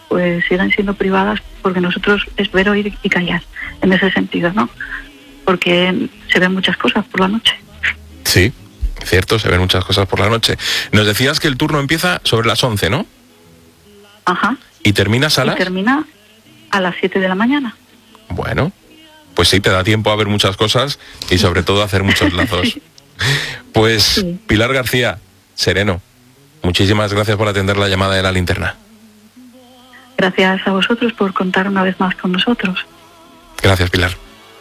pues siguen siendo privadas, porque nosotros es ver, oír y callar, en ese sentido, ¿no? Porque se ven muchas cosas por la noche. Sí, cierto, se ven muchas cosas por la noche. Nos decías que el turno empieza sobre las 11, ¿no? Ajá. ¿Y terminas a las? Y termina a las 7 de la mañana. Bueno, pues sí, te da tiempo a ver muchas cosas y sobre todo a hacer muchos lazos. Sí. Pues sí. Pilar García, sereno, muchísimas gracias por atender la llamada de La Linterna. Gracias a vosotros por contar una vez más con nosotros. Gracias, Pilar.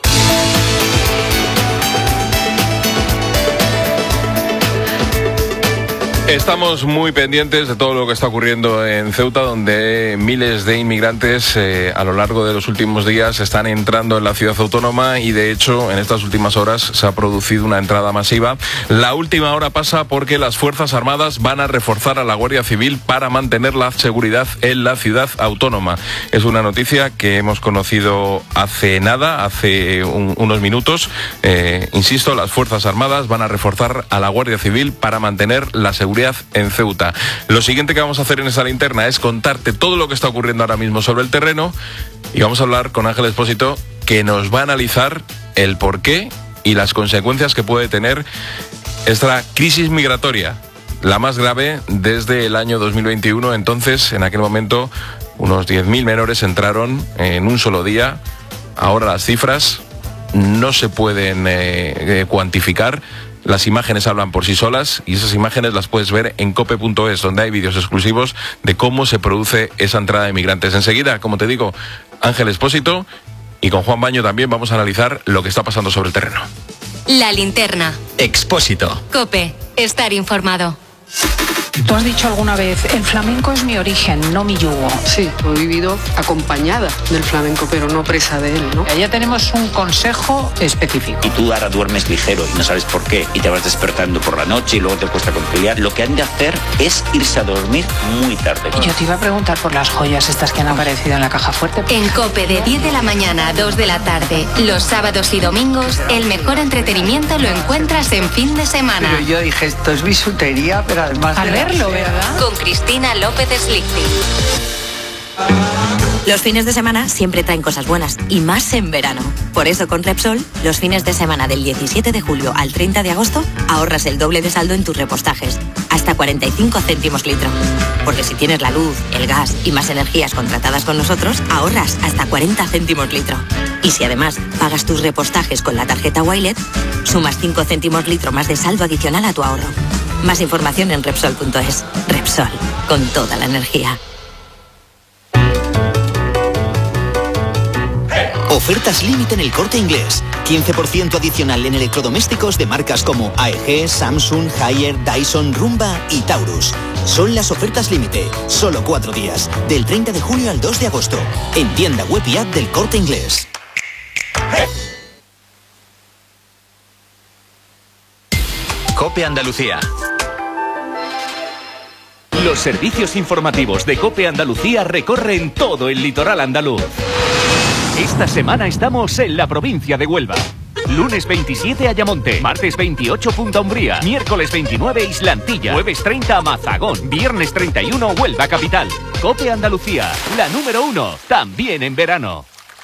Estamos muy pendientes de todo lo que está ocurriendo en Ceuta, donde miles de inmigrantes a lo largo de los últimos días están entrando en la ciudad autónoma y de hecho en estas últimas horas se ha producido una entrada masiva. La última hora pasa porque las Fuerzas Armadas van a reforzar a la Guardia Civil para mantener la seguridad en la ciudad autónoma. Es una noticia que hemos conocido hace nada, hace unos minutos. Insisto, las Fuerzas Armadas van a reforzar a la Guardia Civil para mantener la seguridad en Ceuta. Lo siguiente que vamos a hacer en esta linterna es contarte todo lo que está ocurriendo ahora mismo sobre el terreno y vamos a hablar con Ángel Expósito, que nos va a analizar el porqué y las consecuencias que puede tener esta crisis migratoria, la más grave desde el año 2021. Entonces, en aquel momento, unos 10.000 menores entraron en un solo día. Ahora las cifras no se pueden cuantificar. Las imágenes hablan por sí solas y esas imágenes las puedes ver en cope.es, donde hay vídeos exclusivos de cómo se produce esa entrada de migrantes. Enseguida, como te digo, Ángel Expósito, y con Juan Baño también vamos a analizar lo que está pasando sobre el terreno. La Linterna. Expósito. Cope, estar informado. Tú has dicho alguna vez, el flamenco es mi origen, no mi yugo. Sí, he vivido acompañada del flamenco, pero no presa de él, ¿no? Ya tenemos un consejo específico. Y tú ahora duermes ligero y no sabes por qué, y te vas despertando por la noche y luego te cuesta conciliar. Lo que han de hacer es irse a dormir muy tarde. Y yo te iba a preguntar por las joyas estas que han aparecido en la caja fuerte. En Cope, de 10 de la mañana a 2 de la tarde, los sábados y domingos, el mejor entretenimiento lo encuentras en fin de semana. Pero yo dije, esto es bisutería, pero además... Al verlo, ¿verdad? Con Cristina López Slichting. Los fines de semana siempre traen cosas buenas, y más en verano. Por eso con Repsol, los fines de semana del 17 de julio al 30 de agosto, ahorras el doble de saldo en tus repostajes, hasta 45 céntimos litro. Porque si tienes la luz, el gas y más energías contratadas con nosotros, ahorras hasta 40 céntimos litro. Y si además pagas tus repostajes con la tarjeta Wilet, sumas 5 céntimos litro más de saldo adicional a tu ahorro. Más información en Repsol.es. Repsol, con toda la energía. Ofertas límite en El Corte Inglés. 15% adicional en electrodomésticos de marcas como AEG, Samsung, Haier, Dyson, Rumba y Taurus. Son las ofertas límite. Solo 4 días. Del 30 de junio al 2 de agosto. En tienda web y app del Corte Inglés. COPE Andalucía. Los servicios informativos de COPE Andalucía recorren todo el litoral andaluz. Esta semana estamos en la provincia de Huelva. Lunes 27 Ayamonte, martes 28 Punta Umbría, miércoles 29 Islantilla, jueves 30 Mazagón, viernes 31 Huelva Capital. COPE Andalucía, la número 1, también en verano.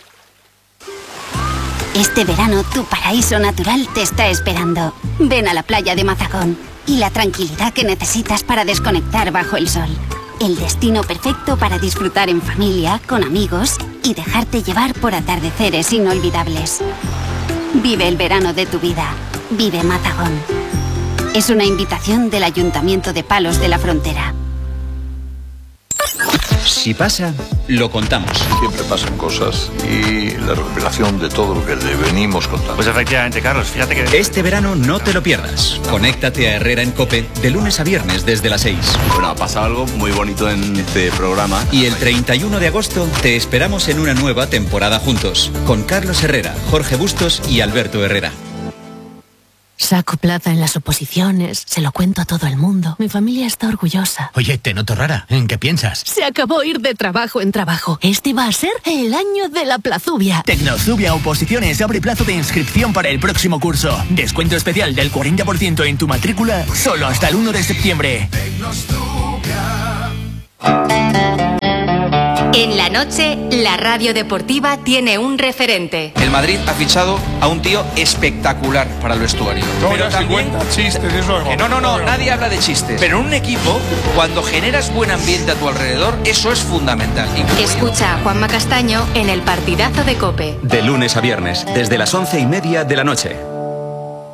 Este verano tu paraíso natural te está esperando. Ven a la playa de Mazagón y la tranquilidad que necesitas para desconectar bajo el sol. El destino perfecto para disfrutar en familia, con amigos y dejarte llevar por atardeceres inolvidables. Vive el verano de tu vida. Vive Mazagón. Es una invitación del Ayuntamiento de Palos de la Frontera. Si pasa, lo contamos. Siempre pasan cosas y la revelación de todo lo que le venimos contando. Pues efectivamente, Carlos, fíjate que... Este verano no te lo pierdas. Conéctate a Herrera en COPE de lunes a viernes desde las 6. Bueno, ha pasado algo muy bonito en este programa. Y el 31 de agosto te esperamos en una nueva temporada juntos, con Carlos Herrera, Jorge Bustos y Alberto Herrera. Saco plaza en las oposiciones, se lo cuento a todo el mundo. Mi familia está orgullosa. Oye, te noto rara. ¿En qué piensas? Se acabó ir de trabajo en trabajo. Este va a ser el año de la plazubia. Tecnozubia Oposiciones abre plazo de inscripción para el próximo curso. Descuento especial del 40% en tu matrícula, solo hasta el 1 de septiembre. En la noche, la radio deportiva tiene un referente. El Madrid ha fichado a un tío espectacular para el vestuario. Pero también chistes, eso no, nadie habla de chistes. Pero en un equipo, cuando generas buen ambiente a tu alrededor, eso es fundamental. Escucha a Juanma Castaño en el partidazo de COPE. De lunes a viernes, desde las 11:30 de la noche.